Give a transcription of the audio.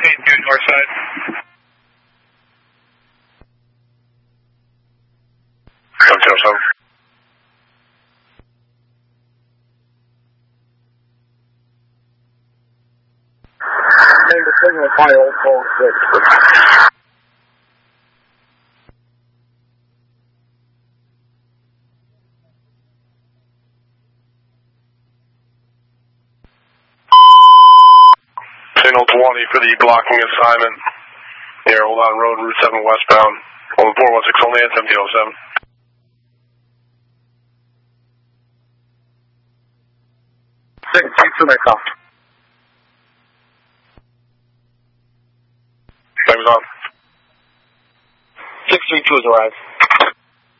682 north side. Hotel 7. Name the signal file, call 6. Signal 20 for the blocking assignment. Here, hold on, road, Route 7 westbound. On 416, only at 1707. 632 myself. Time's on. 632 has arrived.